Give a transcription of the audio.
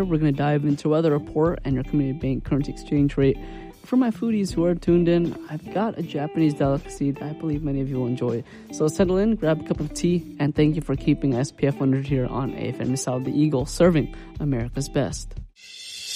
later, we're going to dive into weather report and your community bank currency exchange rate. For my foodies who are tuned in, I've got a Japanese delicacy that I believe many of you will enjoy. So settle in, grab a cup of tea, and thank you for keeping SPF 100 here on AFM Misal the Eagle, serving America's best.